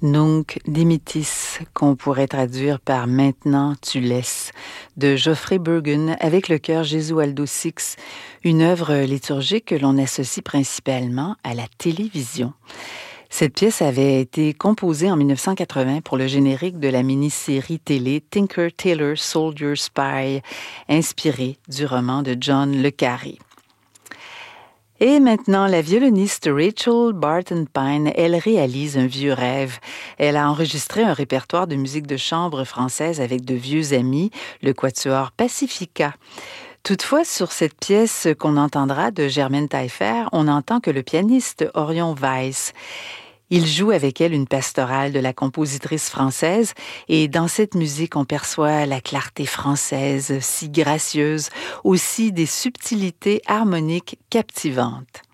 Nunc dimittis, qu'on pourrait traduire par Maintenant tu laisses, de Geoffrey Burgon avec le chœur Gesualdo Six, une œuvre liturgique que l'on associe principalement à la télévision. Cette pièce avait été composée en 1980 pour le générique de la mini-série télé Tinker Tailor Soldier Spy, inspirée du roman de John le Carré. Et maintenant, la violoniste Rachel Barton Pine, elle réalise un vieux rêve. Elle a enregistré un répertoire de musique de chambre française avec de vieux amis, le quatuor Pacifica. Toutefois, sur cette pièce qu'on entendra de Germaine Taillefer, on entend que le pianiste Orion Weiss. Il joue avec elle une pastorale de la compositrice française et dans cette musique, on perçoit la clarté française si gracieuse, aussi des subtilités harmoniques captivantes.